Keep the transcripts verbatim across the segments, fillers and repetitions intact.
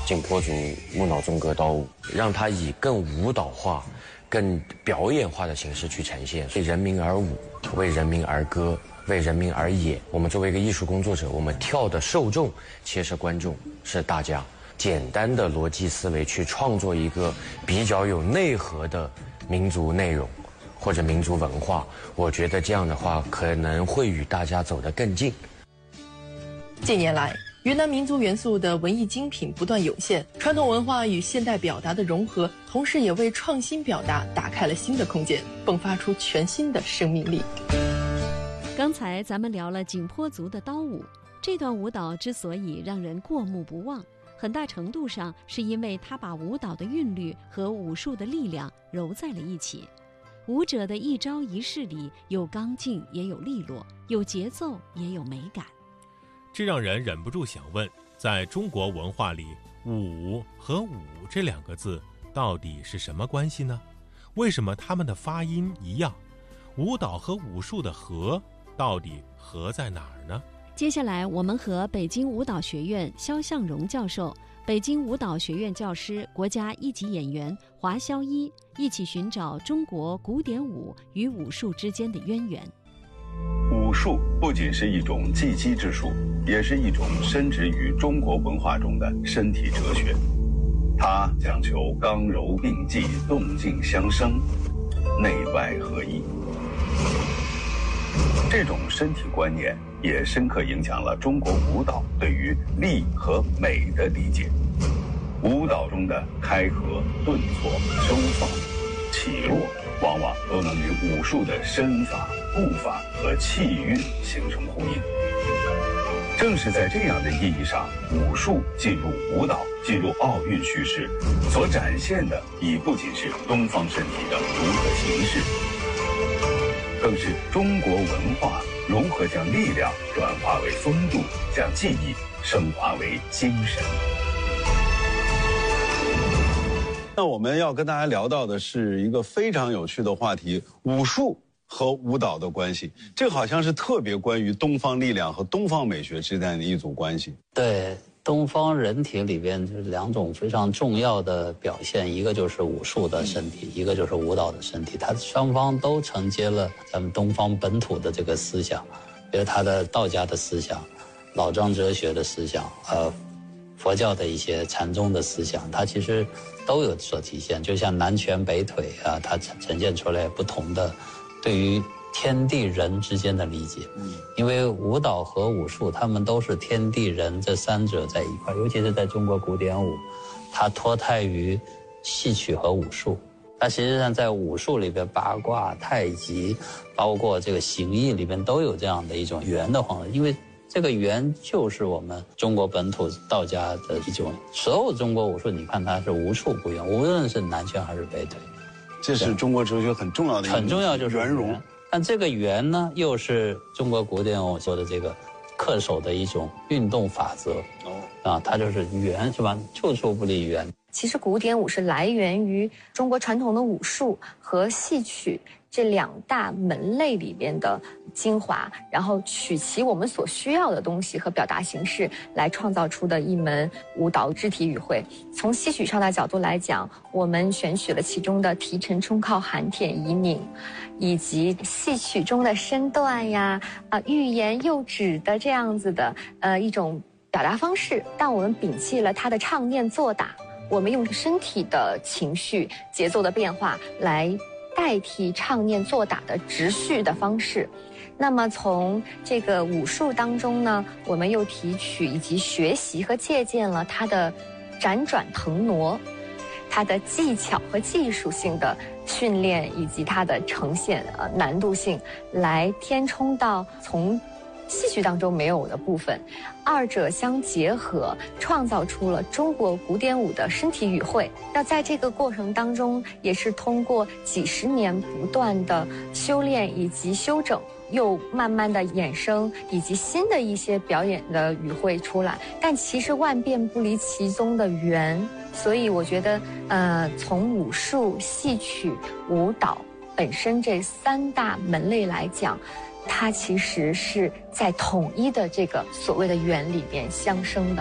景颇族木脑纵歌刀舞，让它以更舞蹈化、更表演化的形式去呈现，为人民而舞，为人民而歌，为人民而演。我们作为一个艺术工作者，我们跳的受众其实是观众，是大家。简单的逻辑思维去创作一个比较有内核的民族内容或者民族文化，我觉得这样的话可能会与大家走得更近。 近年来，云南民族元素的文艺精品不断涌现，传统文化与现代表达的融合，同时也为创新表达打开了新的空间，迸发出全新的生命力。 刚才咱们聊了景颇族的刀舞，这段舞蹈之所以让人过目不忘，很大程度上是因为它把舞蹈的韵律和武术的力量揉在了一起。舞者的一招一式里有刚劲也有利落，有节奏也有美感。 这让人忍不住想问，在中国文化里，舞和舞这两个字到底是什么关系呢？为什么它们的发音一样？舞蹈和武术的和到底和在哪儿呢？ 接下来我们和北京舞蹈学院肖向荣教授、北京舞蹈学院教师、国家一级演员华潇一一起寻找中国古典舞与武术之间的渊源。 武术不仅是一种技击之术，也是一种深植于中国文化中的身体哲学。它讲求刚柔并济、动静相生、内外合一。这种身体观念也深刻影响了中国舞蹈对于力和美的理解。舞蹈中的开合、顿挫、收放、起落，往往都能与武术的身法、步法和气韵形成呼应。正是在这样的意义上，武术进入舞蹈、进入奥运叙事，所展现的已不仅是东方身体的如何形式，更是中国文化如何将力量转化为风度，将技艺升华为精神。 那我们要跟大家聊到的是一个非常有趣的话题：武术和舞蹈的关系。这好像是特别关于东方力量和东方美学之间的一组关系。 对，东方人体里边就是两种非常重要的表现，一个就是武术的身体，一个就是舞蹈的身体。它双方都承接了咱们东方本土的这个思想，比如他的道家的思想、老庄哲学的思想，呃，佛教的一些禅宗的思想，它其实都有所体现。就像南拳北腿啊，它呈现出来不同的对于天地人之间的理解。嗯，因为舞蹈和武术，他们都是天地人这三者在一块，尤其是在中国古典舞，它脱胎于戏曲和武术。它实际上在武术里边，八卦、太极，包括这个形意里边都有这样的一种圆的方式，因为这个圆就是我们中国本土道家的一种，所有中国武术你看它是无处不圆，无论是南拳还是北腿。 这是中国哲学很重要的一个很重要，就是圆融。 但这个圆呢，又是中国古典舞说的这个恪守的一种运动法则。哦，啊，它就是圆，是吧？处处不离圆。 其实古典舞是来源于中国传统的武术和戏曲这两大门类里边的精华，然后取其我们所需要的东西和表达形式来创造出的一门舞蹈肢体语汇。从戏曲上的角度来讲，我们选取了其中的提沉冲靠含舔移拧，以及戏曲中的身段呀、啊、呃、欲言又止的这样子的呃一种表达方式，但我们摒弃了它的唱念做打，我们用身体的情绪、节奏的变化来代替唱念做打的直叙的方式。那么从这个武术当中呢，我们又提取以及学习和借鉴了它的辗转腾挪，它的技巧和技术性的训练，以及它的呈现呃难度性，来填充到从戏曲当中没有的部分，二者相结合，创造出了中国古典舞的身体语汇。那在这个过程当中，也是通过几十年不断的修炼以及修整，又慢慢的衍生以及新的一些表演的语汇出来。但其实万变不离其宗的圆，所以我觉得，呃，从武术、戏曲、舞蹈本身这三大门类来讲，它其实是在统一的这个所谓的圆里边相生的。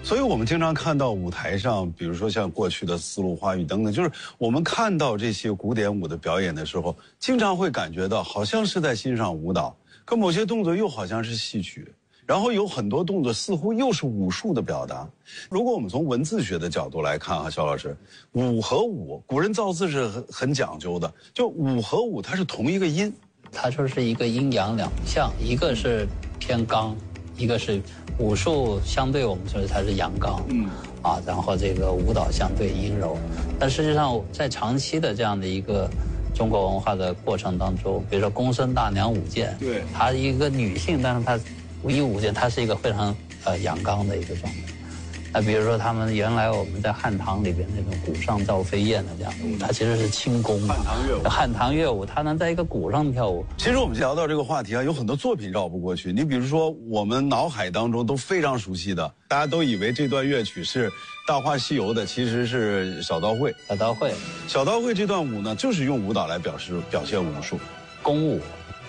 所以我们经常看到舞台上，比如说像过去的丝路花语等等，就是我们看到这些古典舞的表演的时候，经常会感觉到好像是在欣赏舞蹈，可某些动作又好像是戏曲，然后有很多动作似乎又是武术的表达。如果我们从文字学的角度来看啊，肖老师，武和武，古人造字是很很讲究的，就武和武它是同一个音， 它就是一个阴阳两象，一个是偏刚，一个是武术相对我们说它是阳刚，嗯，啊，然后这个舞蹈相对阴柔。但实际上在长期的这样的一个中国文化的过程当中，比如说宫生大娘舞剑， 对， 她一个女性，但是她一舞剑，她是一个非常呃阳刚的一个状态。那比如说他们原来我们在汉唐里边那种鼓上赵飞燕的这样的舞，它其实是轻功嘛， 汉唐乐舞， 汉唐乐舞，它能在一个鼓上跳舞。 其实我们聊到这个话题啊，有很多作品绕不过去。你比如说，我们脑海当中都非常熟悉的，大家都以为这段乐曲是《大话西游》的，其实是小刀会。 小刀会， 小刀会这段舞呢，就是用舞蹈来表示表现武术， 弓舞，